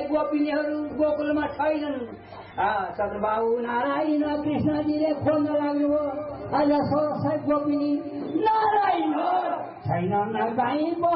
गोपिनीहरू गोकुलमा छैनन्। चन्द्रबाबु नारायण कृष्णजीले खोज्न लाग्नुभयो। आज 16 गोपिनी नारायण छैन नगाई